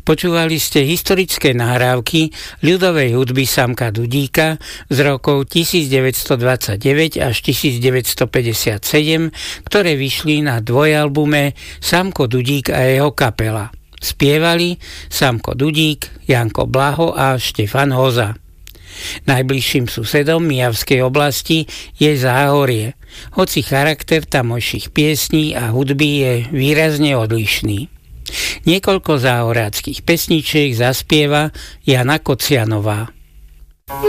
Počúvali ste historické nahrávky ľudovej hudby Samka Dudíka z rokov 1929 až 1957, ktoré vyšli na dvojalbume Samko Dudík a jeho kapela. Spievali Samko Dudík, Janko Blaho a Štefan Hoza. Najbližším susedom Mijavskej oblasti je Záhorie, hoci charakter tamojších piesní a hudby je výrazne odlišný. Niekoľko záhoráckych pesničiek zaspieva Jana Kocianová.